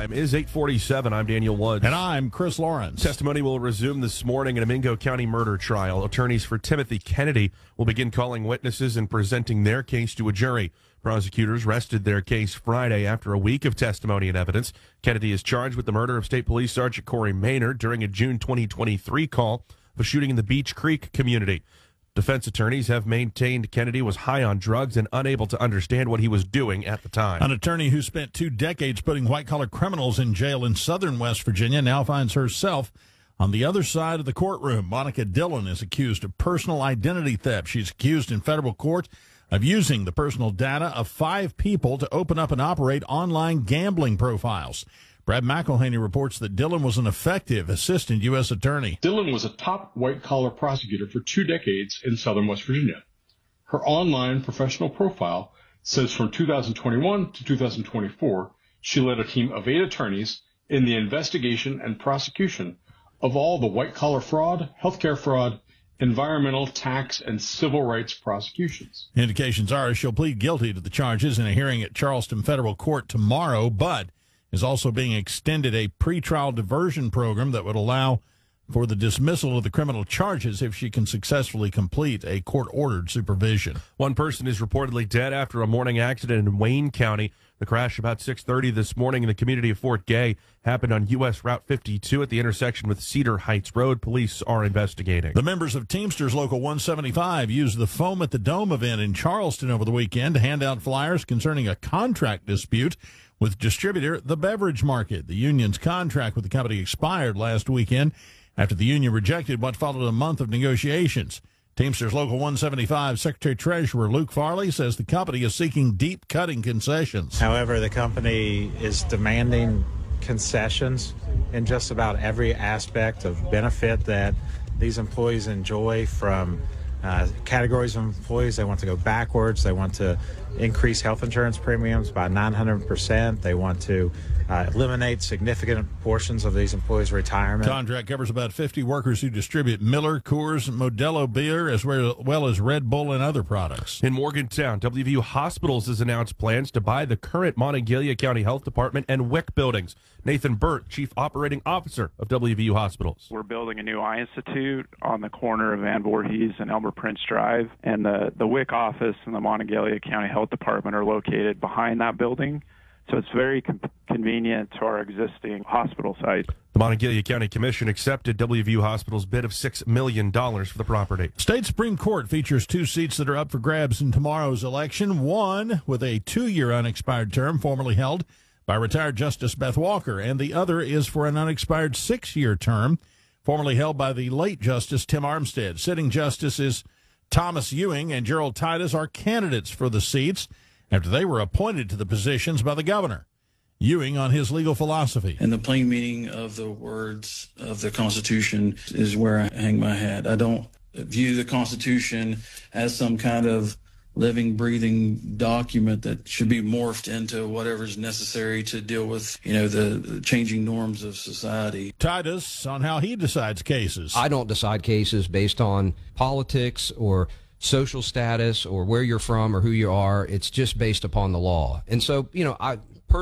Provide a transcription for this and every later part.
Time is 8:47. I'm Daniel Woods. And I'm Chris Lawrence. Testimony will resume this morning in a Mingo County murder trial. Attorneys for Timothy Kennedy will begin calling witnesses and presenting their case to a jury. Prosecutors rested their case Friday after a week of testimony and evidence. Kennedy is charged with the murder of State Police Sergeant Corey Maynard during a June 2023 call of a shooting in the Beach Creek community. Defense attorneys have maintained Kennedy was high on drugs and unable to understand what he was doing at the time. An attorney who spent 2 decades putting white-collar criminals in jail in southern West Virginia now finds herself on the other side of the courtroom. Monica Dillon is accused of personal identity theft. She's accused in federal court of using the personal data of 5 people to open up and operate online gambling profiles. Brad McElhaney reports that Dillon was an effective assistant U.S. attorney. Dillon was a top white-collar prosecutor for 2 decades in southern West Virginia. Her online professional profile says from 2021 to 2024, she led a team of 8 attorneys in the investigation and prosecution of all the white-collar fraud, healthcare fraud, environmental, tax, and civil rights prosecutions. Indications are she'll plead guilty to the charges in a hearing at Charleston Federal Court tomorrow, but is also being extended a pretrial diversion program that would allow for the dismissal of the criminal charges if she can successfully complete a court-ordered supervision. One person is reportedly dead after a morning accident in Wayne County. The crash about 6:30 this morning in the community of Fort Gay happened on U.S. Route 52 at the intersection with Cedar Heights Road. Police are investigating. The members of Teamsters Local 175 used the Foam at the Dome event in Charleston over the weekend to hand out flyers concerning a contract dispute with distributor The Beverage Market. The union's contract with the company expired last weekend after the union rejected what followed a month of negotiations. Teamsters Local 175 Secretary-Treasurer Luke Farley says the company is seeking deep cutting concessions. However, the company is demanding concessions in just about every aspect of benefit that these employees enjoy from categories of employees. They want to go backwards. They want to increase health insurance premiums by 900%. They want to eliminate significant portions of these employees' retirement. Contract covers about 50 workers who distribute Miller, Coors, and Modelo beer, as well as Red Bull and other products. In Morgantown, WVU Hospitals has announced plans to buy the current Monongalia County Health Department and WIC buildings. Nathan Burt, Chief Operating Officer of WVU Hospitals. We're building a new eye institute on the corner of Van Voorhees and Elmer Prince Drive, and the WIC office and the Monongalia County Health Department are located behind that building. So it's very convenient to our existing hospital site. The Monongalia County Commission accepted WVU Hospital's bid of $6 million for the property. State Supreme Court features 2 seats that are up for grabs in tomorrow's election. One with a 2-year unexpired term formerly held by retired Justice Beth Walker, and the other is for an unexpired 6-year term formerly held by the late Justice Tim Armstead. Sitting Justices Thomas Ewing and Gerald Titus are candidates for the seats after they were appointed to the positions by the governor. Ewing on his legal philosophy. And the plain meaning of the words of the Constitution is where I hang my hat. I don't view the Constitution as some kind of living, breathing document that should be morphed into whatever's necessary to deal with, the changing norms of society. Titus on how he decides cases. I don't decide cases based on politics or social status or where you're from or who you are. It's just based upon the law. And so, I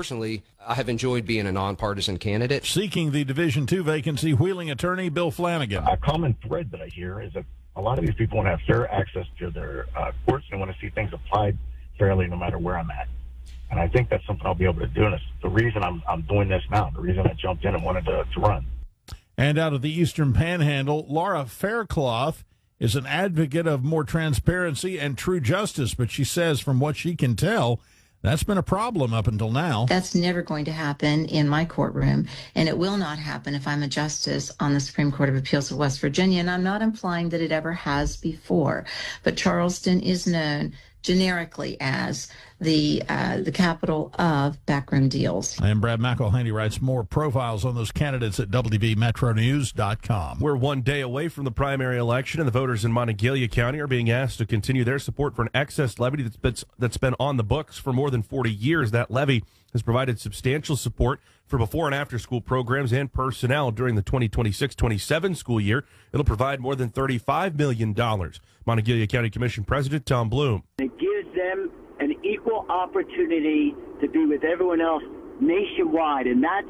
have enjoyed being a nonpartisan candidate. Seeking the Division II vacancy, wheeling attorney Bill Flanagan. A common thread that I hear is that a lot of these people want to have fair access to their courts and want to see things applied fairly no matter where I'm at. And I think that's something I'll be able to do. And it's the reason I'm doing this now, the reason I jumped in and wanted to run. And out of the Eastern Panhandle, Laura Faircloth is an advocate of more transparency and true justice, but she says from what she can tell, that's been a problem up until now. That's never going to happen in my courtroom, and it will not happen if I'm a justice on the Supreme Court of Appeals of West Virginia, and I'm not implying that it ever has before. But Charleston is known generically as the capital of backroom deals. And Brad McElhaney writes more profiles on those candidates at WVMetroNews.com. We're 1 day away from the primary election, and the voters in Monongalia County are being asked to continue their support for an excess levy that's been on the books for more than 40 years. That levy has provided substantial support for before and after school programs and personnel during the 2026-27 school year. It'll provide more than $35 million. Monongalia County Commission President Tom Bloom. It gives them an equal opportunity to be with everyone else nationwide, and that's